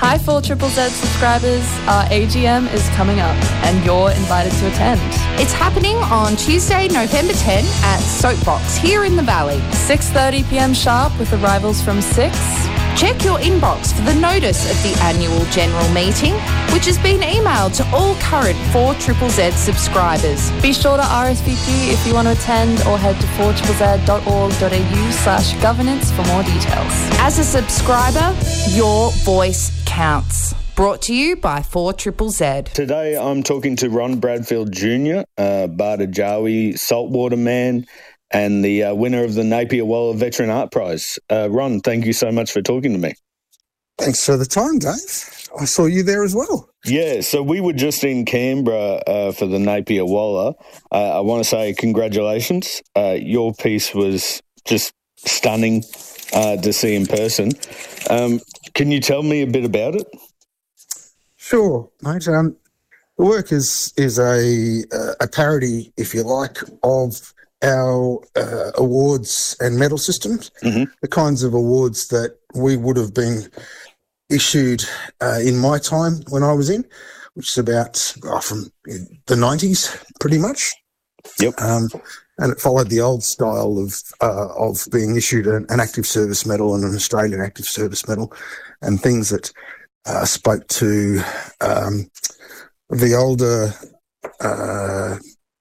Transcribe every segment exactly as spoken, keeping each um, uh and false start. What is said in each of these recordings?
Hi, full Triple Z subscribers. Our A G M is coming up and you're invited to attend. It's happening on Tuesday, November tenth at Soapbox here in the Valley. six thirty p.m. sharp with arrivals from six. Check your inbox for the notice of the annual general meeting, which has been emailed to all current four Triple Z subscribers. Be sure to R S V P if you want to attend or head to four triple z dot org dot a u slash governance for more details. As a subscriber, your voice counts. Brought to you by four Triple Z. Today I'm talking to Ron Bradfield Junior, uh, Bardajawi saltwater man, and the uh, winner of the Napier Waller Veteran Art Prize. Uh, Ron, thank you so much for talking to me. Thanks for the time, Dave. I saw you there as well. Yeah, so we were just in Canberra uh, for the Napier Waller. Uh, I want to say congratulations. Uh, your piece was just stunning uh, to see in person. Um, can you tell me a bit about it? Sure, mate. Um, the work is is a uh, a parody, if you like, of our uh, awards and medal systems, mm-hmm. the kinds of awards that we would have been issued uh, in my time when I was in, which is about oh, from the nineties, pretty much. Yep. Um, and it followed the old style of uh, of being issued an, an active service medal and an Australian active service medal, and things that uh, spoke to um, the older. Uh,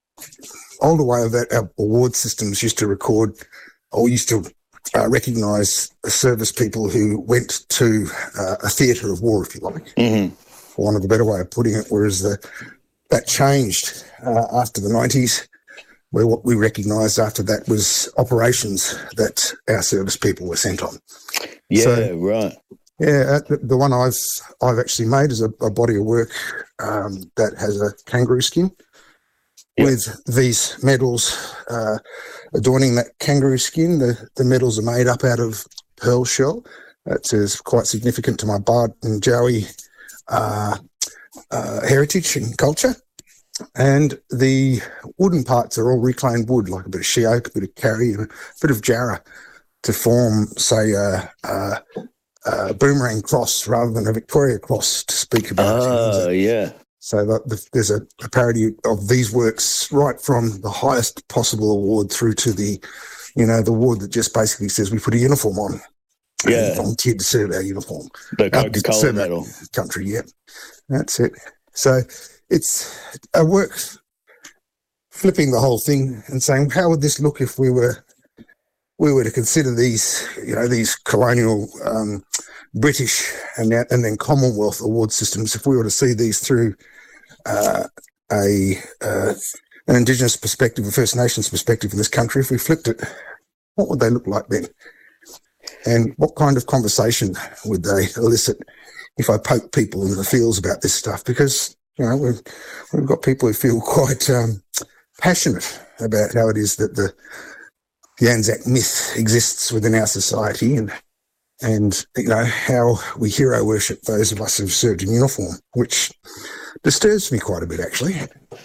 older way of that, our award systems used to record or used to uh, recognise service people who went to uh, a theatre of war, if you like, mm-hmm. for want of a better way of putting it, whereas the, that changed uh, after the nineties, where what we recognised after that was operations that our service people were sent on. Yeah, so, right. Yeah, the, the one I've I've actually made is a, a body of work um, that has a kangaroo skin. Yep. With these medals uh, adorning that kangaroo skin. The, the medals are made up out of pearl shell. That is quite significant to my Bardajawi uh, uh, heritage and culture. And the wooden parts are all reclaimed wood, like a bit of she oak, a bit of karri, and a bit of jarrah to form, say, a, a, a boomerang cross rather than a Victoria cross, to speak about. Oh, yeah. So the, the, there's a, a parody of these works right from the highest possible award through to the, you know, the award that just basically says we put a uniform on. Yeah. And volunteered to serve our uniform. The Coca-Cola medal. Country, yeah. That's it. So it's a work flipping the whole thing and saying, how would this look if we were we were to consider these, you know, these colonial um, British and, and then Commonwealth award systems, if we were to see these through Uh, a uh, an Indigenous perspective, a First Nations perspective in this country, if we flipped it, what would they look like then? And what kind of conversation would they elicit if I poke people in the fields about this stuff? Because, you know, we've, we've got people who feel quite um, passionate about how it is that the, the Anzac myth exists within our society, and and, you know, how we hero worship those of us who've served in uniform, which disturbs me quite a bit, actually.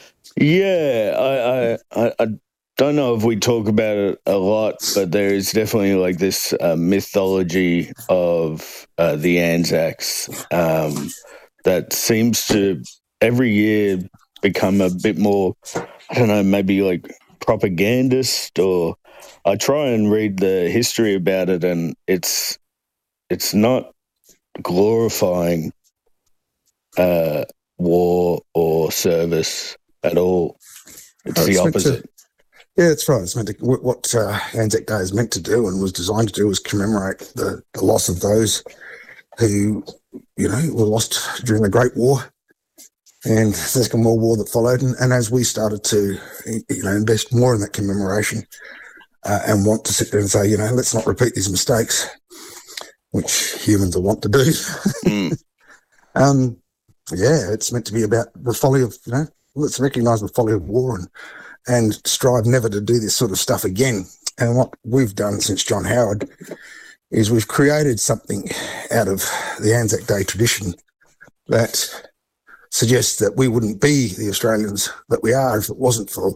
Yeah, I, I, I don't know if we talk about it a lot, but there is definitely like this uh, mythology of uh, the Anzacs um, that seems to every year become a bit more, I don't know, maybe like propagandist, or I try and read the history about it, and it's it's not glorifying uh, war or service at all. It's oh, the it's opposite. To, yeah, that's right. It's meant to, what uh, Anzac Day is meant to do and was designed to do was commemorate the, the loss of those who, you know, were lost during the Great War and the Second World War that followed. And, and as we started to, you know, invest more in that commemoration uh, and want to sit there and say, you know, let's not repeat these mistakes, which humans are wont to do. Mm. um, yeah, it's meant to be about the folly of, you know, let's recognise the folly of war and, and strive never to do this sort of stuff again. And what we've done since John Howard is we've created something out of the Anzac Day tradition that suggests that we wouldn't be the Australians that we are if it wasn't for,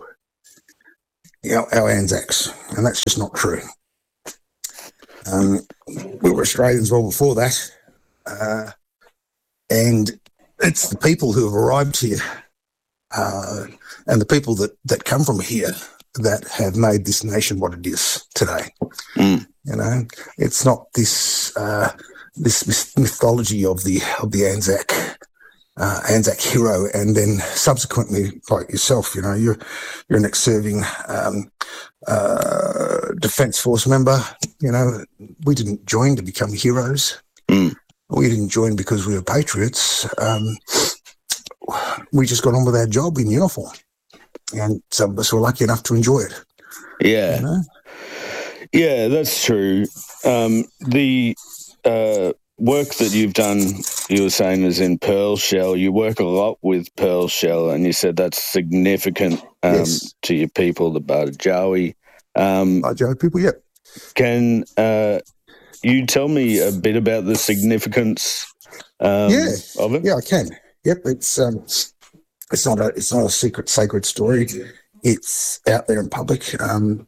you know, our Anzacs. And that's just not true. Um, we were Australians well before that. Uh, And it's the people who have arrived here uh, and the people that, that come from here that have made this nation what it is today. Mm. You know, it's not this uh, this mythology of the of the Anzac uh, Anzac hero, and then subsequently, like yourself, you know, you're you're an ex-serving um, uh, Defence Force member. You know, we didn't join to become heroes. Mm. We didn't join because we were patriots. Um, we just got on with our job in uniform, and some of us were lucky enough to enjoy it. Yeah. You know? Yeah, that's true. Um, the uh, work that you've done, you were saying, is in Pearl Shell. You work a lot with Pearl Shell, and you said that's significant um, Yes. to your people, the Bardajawi. Um, Bardajawi people, yep. Can uh, you tell me a bit about the significance um, yeah. of it? Yeah, I can. Yep, it's um, it's not a it's not a secret sacred story. It's out there in public. Um,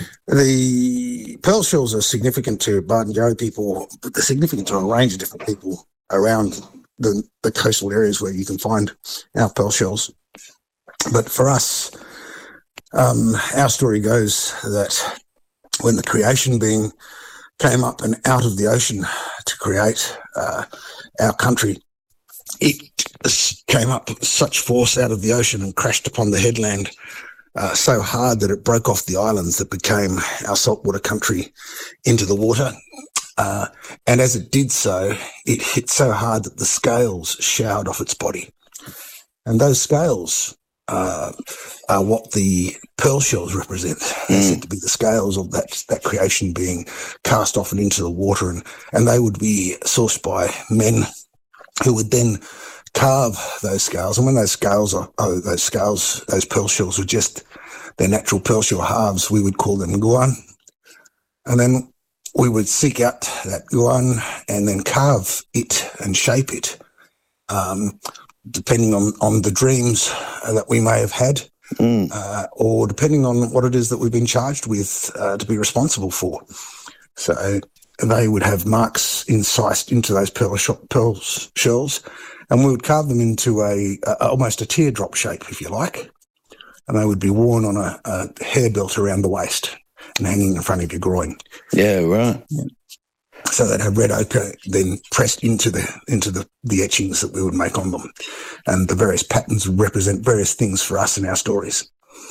the Pearl Shells are significant to Bardajawi people, but they're significant to a range of different people around the, the coastal areas where you can find our Pearl Shells. But for us, um, our story goes that when the creation being came up and out of the ocean to create uh, our country, it came up with such force out of the ocean and crashed upon the headland uh, so hard that it broke off the islands that became our saltwater country into the water. Uh, and as it did so, it hit so hard that the scales showered off its body. And those scales uh, are what the pearl shells represent. They're said to be the scales of that that creation being cast off and into the water, and, and they would be sourced by men who would then carve those scales. And when those scales are, oh, those scales, those pearl shells were just their natural pearl shell halves, we would call them guan. And then we would seek out that guan and then carve it and shape it, um, depending on, on the dreams that we may have had, mm. uh, or depending on what it is that we've been charged with uh, to be responsible for. So they would have marks incised into those pearl, sh- pearl shells, and we would carve them into a, a almost a teardrop shape, if you like, and they would be worn on a, a hair belt around the waist and hanging in front of your groin. Yeah, right. Yeah. So they'd have red ochre then pressed into the into the, the etchings that we would make on them, and the various patterns would represent various things for us in our stories.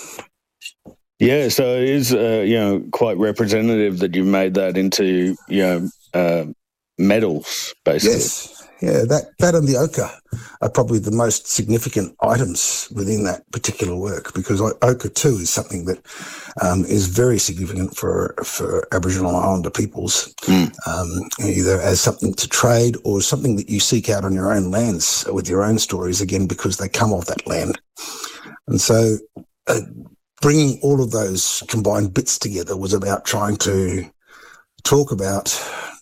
Yeah, so it is, uh, you know, quite representative that you made that into, you know, uh, medals, basically. Yes, yeah, that, that and the ochre are probably the most significant items within that particular work, because ochre too is something that um, is very significant for for Aboriginal and Islander peoples, mm. um, either as something to trade or something that you seek out on your own lands with your own stories, again, because they come off that land. And so uh, bringing all of those combined bits together was about trying to talk about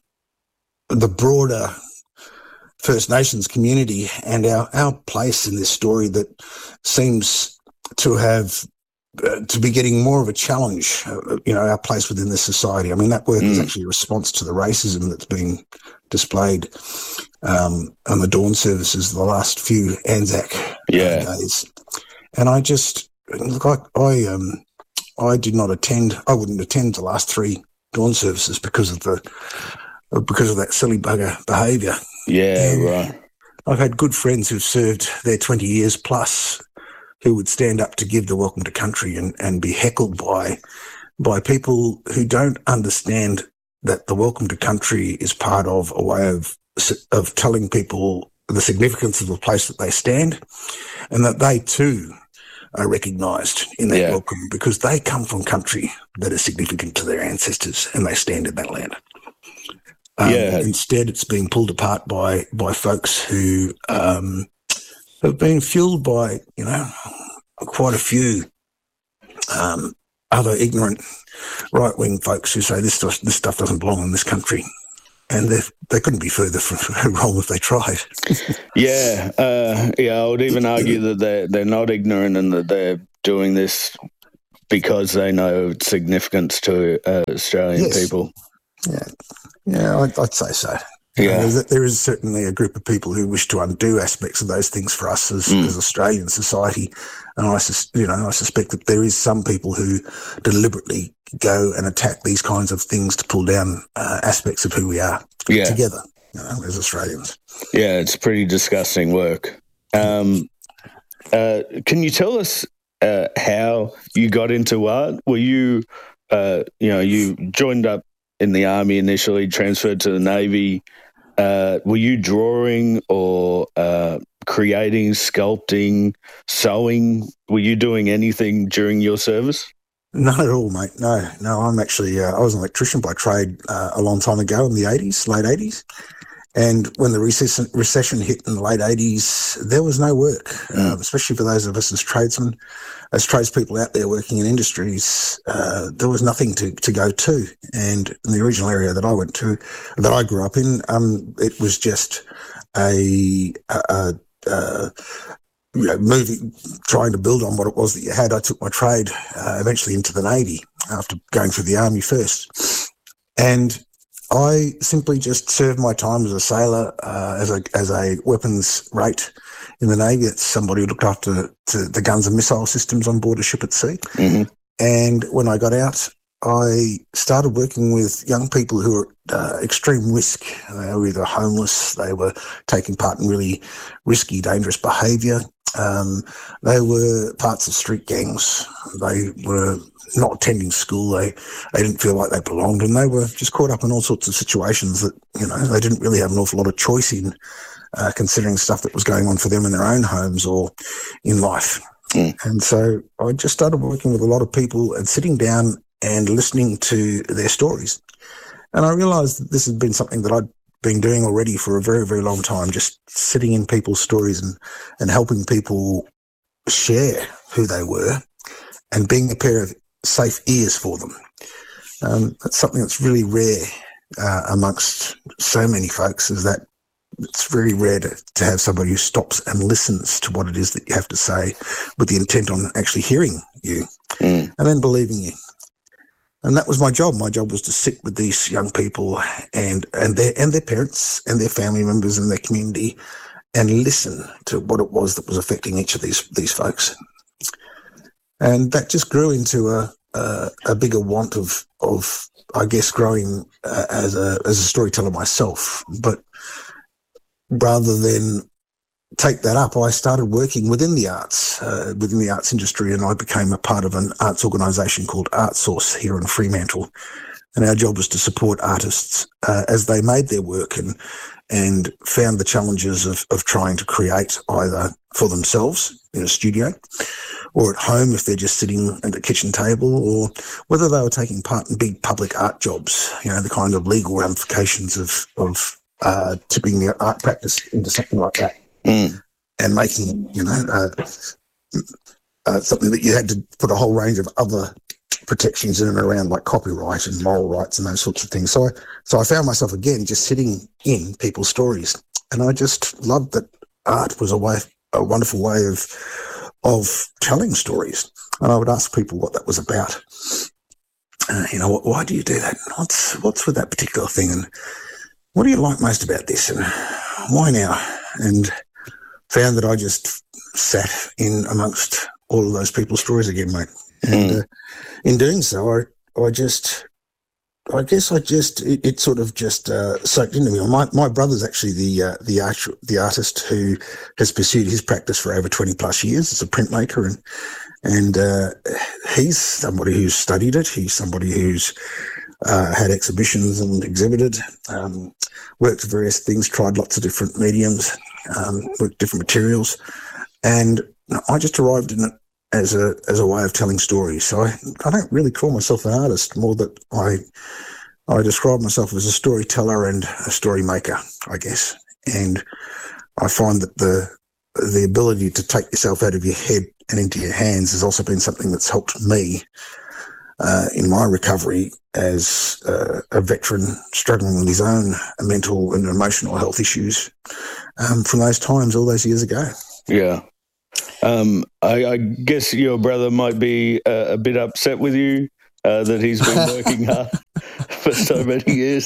the broader First Nations community and our, our place in this story that seems to have uh, to be getting more of a challenge, uh, you know, our place within this society. I mean, that work mm. is actually a response to the racism that's been displayed um, on the dawn services the last few Anzac yeah. days. And I just, look, I, I, um, I did not attend, I wouldn't attend the last three dawn services because of the, because of that silly bugger behaviour. Yeah, and right. I've had good friends who've served their twenty years plus who would stand up to give the welcome to country and, and be heckled by by people who don't understand that the welcome to country is part of a way of of telling people the significance of the place that they stand, and that they too are recognised in that yeah. welcome because they come from country that is significant to their ancestors and they stand in that land. Um, yeah. Instead, it's being pulled apart by by folks who um, have been fueled by, you know, quite a few um, other ignorant right-wing folks who say this stuff, this stuff doesn't belong in this country. And they couldn't be further from wrong if they tried. yeah, uh, yeah, I would even argue that they're, they're not ignorant and that they're doing this because they know its significance to uh, Australian yes. people. Yeah. Yeah, I'd, I'd say so. Yeah. Uh, there is certainly a group of people who wish to undo aspects of those things for us as, mm. as Australian society. And I, sus- you know, I suspect that there is some people who deliberately go and attack these kinds of things to pull down uh, aspects of who we are yeah. together, you know, as Australians. Yeah, it's pretty disgusting work. Um, uh, can you tell us uh, how you got into art? Were you, uh, you know, you joined up in the army initially, transferred to the Navy. Uh, were you drawing or uh, creating, sculpting, sewing? Were you doing anything during your service? Not at all, mate. No, no. I'm actually, uh, I was an electrician by trade uh, a long time ago in the eighties, late eighties. And when the recession, recession hit in the late eighties, there was no work, mm. uh, especially for those of us as tradesmen, as tradespeople out there working in industries. Uh, there was nothing to, to go to. And in the original area that I went to, that I grew up in, um, it was just a, a, a, a you know, moving, trying to build on what it was that you had. I took my trade uh, eventually into the Navy after going through the Army first. And I simply just served my time as a sailor, uh, as a as a weapons rate in the Navy. It's somebody who looked after to the guns and missile systems on board a ship at sea. Mm-hmm. And when I got out, I started working with young people who were uh, extreme risk. They were either homeless, they were taking part in really risky, dangerous behaviour. Um, they were parts of street gangs. They were not attending school. They they didn't feel like they belonged, and they were just caught up in all sorts of situations that, you know, they didn't really have an awful lot of choice in, uh, considering stuff that was going on for them in their own homes or in life. Mm. And so I just started working with a lot of people and sitting down and listening to their stories. And I realised that this had been something that I'd been doing already for a very, very long time, just sitting in people's stories and, and helping people share who they were and being a pair of safe ears for them. Um, that's something that's really rare uh, amongst so many folks, is that it's very rare to, to have somebody who stops and listens to what it is that you have to say with the intent on actually hearing you mm. and then believing you. And that was my job. My job was to sit with these young people and, and their and their parents and their family members and their community and listen to what it was that was affecting each of these these folks. And that just grew into a a, a bigger want of of I guess growing uh, as a as a storyteller myself. But rather than take that up, I started working within the arts, uh, within the arts industry, and I became a part of an arts organisation called ArtSource here in Fremantle. And our job was to support artists uh, as they made their work and and found the challenges of, of trying to create either for themselves in a studio or at home if they're just sitting at the kitchen table, or whether they were taking part in big public art jobs, you know, the kind of legal ramifications of, of uh, tipping their art practice into something like that. Mm. And making, you know, uh, uh, something that you had to put a whole range of other protections in and around, like copyright and moral rights and those sorts of things. So I, so I found myself again just sitting in people's stories, and I just loved that art was a way, a wonderful way of of telling stories. And I would ask people what that was about. Uh, you know, why do you do that? What's what's with that particular thing? And what do you like most about this? And why now? And found that I just sat in amongst all of those people's stories again, mate. And mm. uh, in doing so, I, I just, I guess I just, it, it sort of just uh, soaked into me. My my brother's actually the uh, the art, the artist who has pursued his practice for over twenty plus years. As a printmaker, and and uh, he's somebody who's studied it. He's somebody who's uh, had exhibitions and exhibited, um, worked various things, tried lots of different mediums, um, worked different materials, and I just arrived in it as a as a way of telling stories. So I, I don't really call myself an artist, more that I I describe myself as a storyteller and a story maker, I guess. And I find that the the ability to take yourself out of your head and into your hands has also been something that's helped me uh, in my recovery as uh, a veteran struggling with his own mental and emotional health issues um, from those times all those years ago. Yeah. Um, I, I guess your brother might be uh, a bit upset with you uh, that he's been working hard for so many years.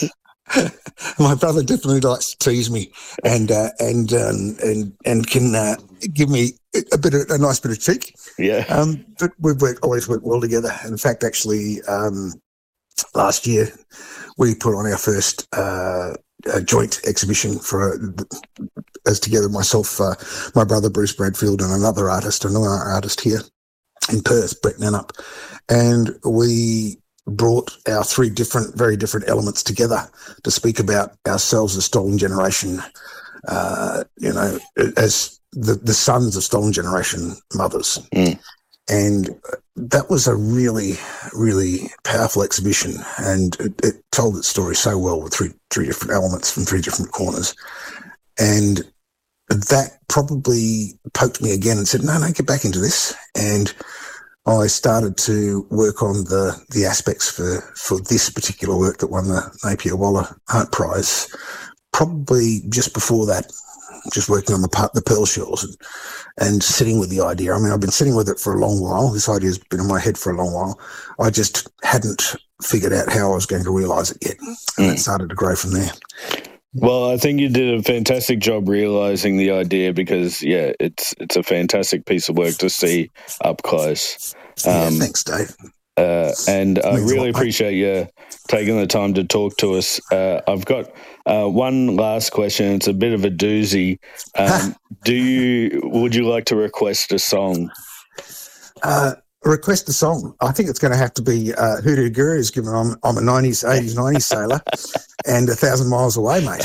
My brother definitely likes to tease me, and uh, and um, and and can uh, give me a bit of a nice bit of cheek. Yeah. Um, but we've worked, always worked well together. In fact, actually, um, last year we put on our first uh, a joint exhibition for uh, as together myself, uh, my brother Bruce Bradfield, and another artist, another artist here in Perth, Brett Nannup, and we brought our three different, very different elements together to speak about ourselves as Stolen Generation, uh, you know, as the, the sons of Stolen Generation mothers. Mm. And that was a really, really powerful exhibition, and it, it told its story so well with three, three different elements from three different corners. And that probably poked me again and said, no, no, get back into this. And I started to work on the, the aspects for, for this particular work that won the Napier Waller Art Prize, probably just before that, just working on the the pearl shells and, and sitting with the idea. I mean, I've been sitting with it for a long while. This idea's been in my head for a long while. I just hadn't figured out how I was going to realise it yet. And mm. it started to grow from there. Well, I think you did a fantastic job realising the idea because, yeah, it's it's a fantastic piece of work to see up close. Um, yeah, thanks, Dave. Uh, and I really appreciate you taking the time to talk to us. Uh, I've got uh, one last question. It's a bit of a doozy. Um, do you? Would you like to request a song? Uh, request a song. I think it's going to have to be uh, Hoodoo Gurus, given I'm, I'm a nineties, eighties, nineties sailor and a thousand miles away, mate.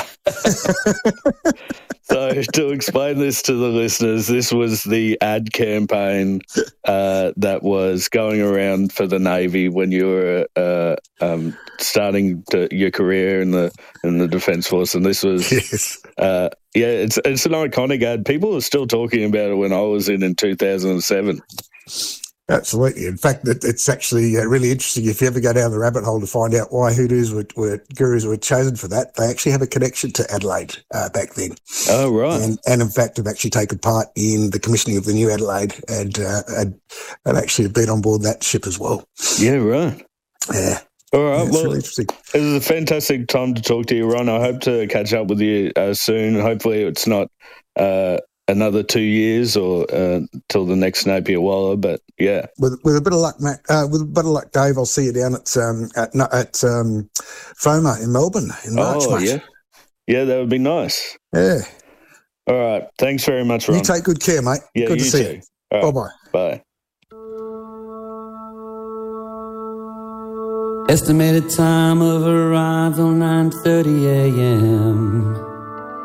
So to explain this to the listeners, this was the ad campaign uh, that was going around for the Navy when you were uh, um, starting to, your career in the in the Defence Force, and this was yes. uh, yeah, it's it's an iconic ad. People are still talking about it when I was in in two thousand seven. Absolutely. In fact, it, it's actually uh, really interesting. If you ever go down the rabbit hole to find out why hoodoos were, were gurus were chosen for that, they actually have a connection to Adelaide uh, back then. Oh, right. And, and in fact, have actually taken part in the commissioning of the new Adelaide and, uh, and, and actually have been on board that ship as well. Yeah, right. Yeah. All right. Yeah, well, really interesting. It was a fantastic time to talk to you, Ron. I hope to catch up with you uh, soon. Hopefully it's not uh, another two years or uh, till the next Napier Waller, but yeah. With with a bit of luck, Matt, uh, with a bit of luck, Dave, I'll see you down at um, at, at um, FOMA in Melbourne in March, oh, mate. yeah. Yeah, that would be nice. Yeah. All right. Thanks very much, Ron. You take good care, mate. Yeah, good you to see too. you. Right. Bye-bye. Bye. Estimated time of arrival nine thirty a.m.